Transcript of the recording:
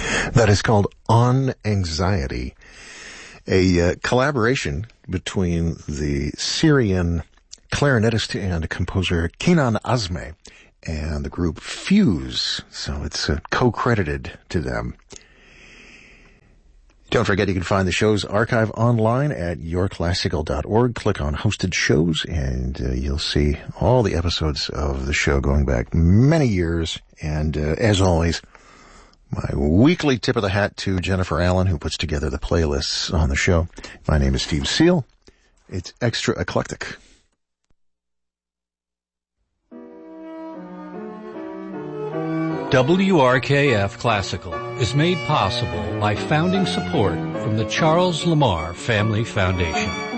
That is called On Anxiety, a collaboration between the Syrian clarinetist and composer Kenan Azme and the group Fuse, so it's co-credited to them. Don't forget you can find the show's archive online at yourclassical.org. Click on hosted shows and you'll see all the episodes of the show going back many years. And as always, my weekly tip of the hat to Jennifer Allen, who puts together the playlists on the show. My name is Steve Seal. It's extra eclectic. WRKF Classical is made possible by founding support from the Charles Lamar Family Foundation.